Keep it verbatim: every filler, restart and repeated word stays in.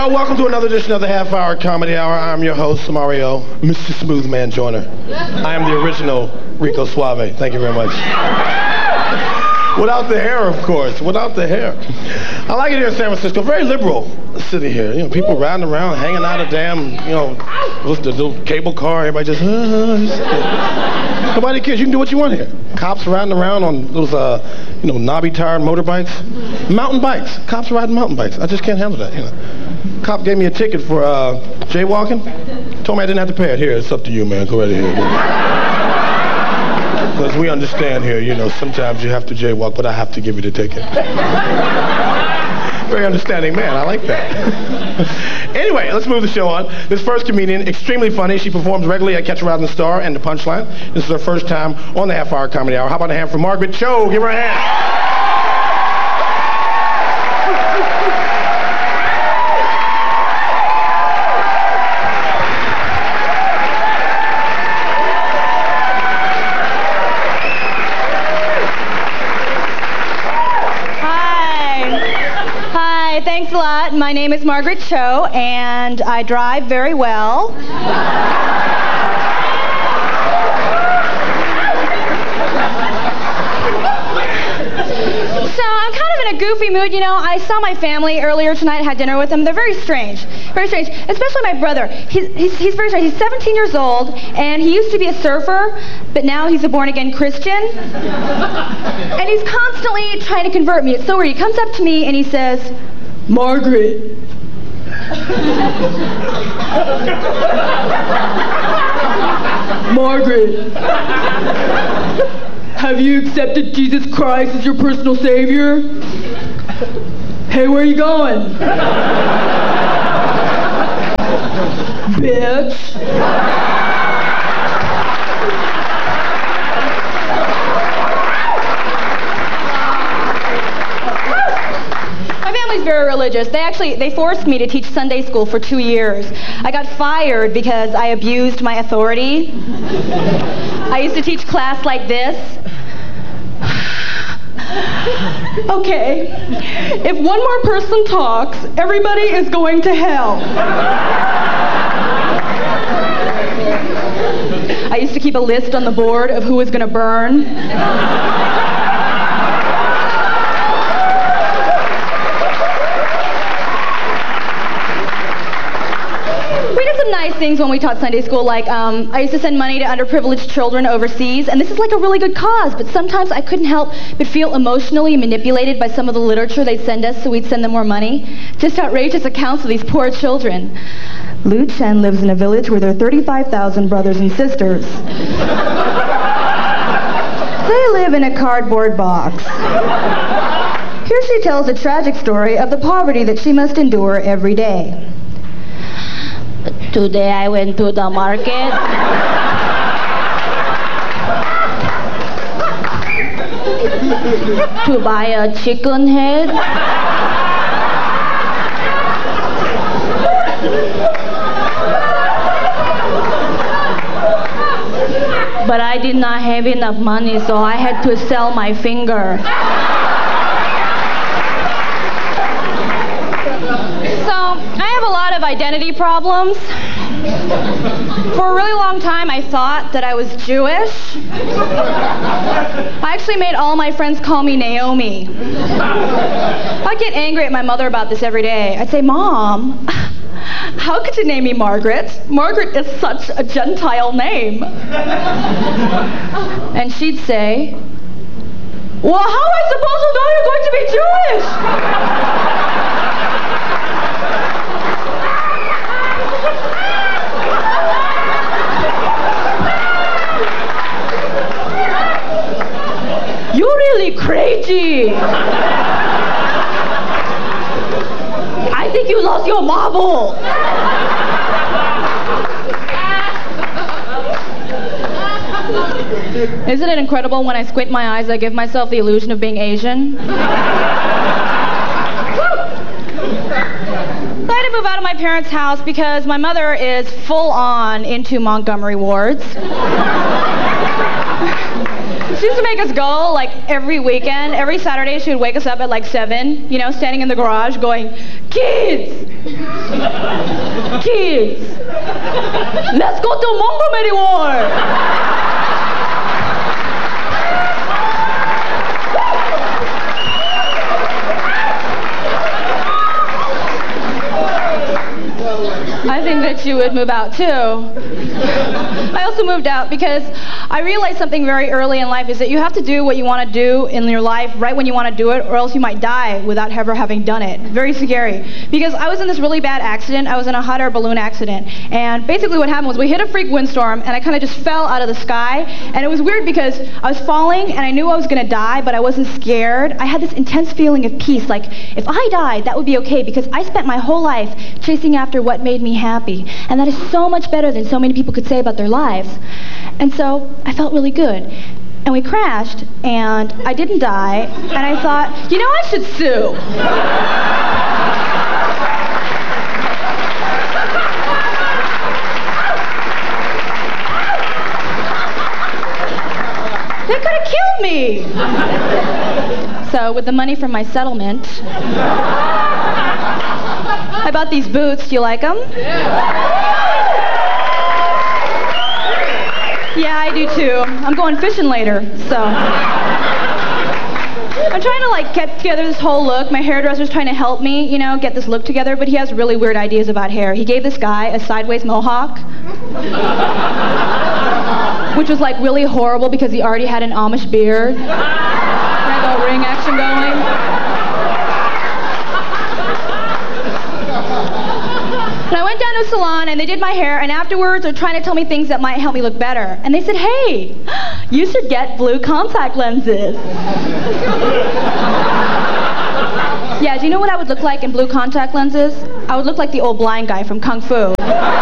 y'all. Welcome to another edition of the Half Hour Comedy Hour. I'm your host, Mario, Mister Smoothman Joyner. I am the original Rico Suave. Thank you very much. Without the hair, of course. Without the hair. I like it here in San Francisco. Very liberal city here. You know, people riding around, hanging out a damn, you know, what's the little cable car. Everybody just, uh, just nobody cares. You can do what you want here. Cops riding around on those, uh, you know, knobby-tired motorbikes. Mountain bikes. Cops riding mountain bikes. I just can't handle that, you know. Cop gave me a ticket for uh, jaywalking. Told me I didn't have to pay it. Here, it's up to you, man. Go right ahead. Because we understand here, you know, sometimes you have to jaywalk, but I have to give you the ticket. Very understanding man. I like that. Anyway, let's move the show on. This first comedian, extremely funny. She performs regularly at Catch a Rising Star and The Punchline. This is her first time on the Half Hour Comedy Hour. How about a hand for Margaret Cho? Give her a hand. Thanks a lot. My name is Margaret Cho, and I drive very well. So I'm kind of in a goofy mood, you know. I saw my family earlier tonight, had dinner with them. They're very strange, very strange, especially my brother. He's, he's, he's very strange. He's seventeen years old, and he used to be a surfer, but now he's a born-again Christian. And he's constantly trying to convert me. It's so weird. He comes up to me, and he says, Margaret. Margaret. Have you accepted Jesus Christ as your personal savior? Hey, where are you going? Bitch. Very religious. They actually, they forced me to teach Sunday school for two years. I got fired because I abused my authority. I used to teach class like this. Okay, if one more person talks, everybody is going to hell. I used to keep a list on the board of who was going to burn. Nice things when we taught Sunday school, like um, I used to send money to underprivileged children overseas, and this is like a really good cause, but sometimes I couldn't help but feel emotionally manipulated by some of the literature they'd send us, so we'd send them more money. Just outrageous accounts of these poor children. Lu Chen lives in a village where there are thirty-five thousand brothers and sisters. They live in a cardboard box. Here she tells a tragic story of the poverty that she must endure every day. Today I went to the market. To buy a chicken head. But I did not have enough money, so I had to sell my finger. Of identity problems. For a really long time I thought that I was Jewish. I actually made all my friends call me Naomi. I'd get angry at my mother about this every day. I'd say, Mom, how could you name me Margaret? Margaret is such a Gentile name. And she'd say, well, how am I supposed to know you're going to be Jewish? You're really crazy. I think you lost your marble. Isn't it incredible when I squint my eyes, I give myself the illusion of being Asian? I had to move out of my parents' house because my mother is full on into Montgomery wards. She used to make us go, like, every weekend. Every Saturday, she would wake us up at, like, seven, you know, standing in the garage going, kids, Kids, let's go to Montgomery Ward. I think that you would move out too. I also moved out because I realized something very early in life is that you have to do what you want to do in your life right when you want to do it, or else you might die without ever having done it. Very scary. Because I was in this really bad accident. I was in a hot air balloon accident. And basically what happened was we hit a freak windstorm and I kind of just fell out of the sky. And it was weird because I was falling and I knew I was going to die, but I wasn't scared. I had this intense feeling of peace. Like, if I died, that would be okay because I spent my whole life chasing after what made me happy. And that is so much better than so many people could say about their lives. And so I felt really good. And we crashed, and I didn't die, and I thought, you know, I should sue. They could have killed me. So with the money from my settlement, I bought these boots. Do you like them? Yeah, I do too. I'm going fishing later, so. I'm trying to like get together this whole look. My hairdresser's trying to help me, you know, get this look together, but he has really weird ideas about hair. He gave this guy a sideways mohawk, which was like really horrible because he already had an Amish beard. Had a ring action going. And I went down to a salon and they did my hair, and afterwards they're trying to tell me things that might help me look better. And they said, hey, you should get blue contact lenses. Yeah, do you know what I would look like in blue contact lenses? I would look like the old blind guy from Kung Fu.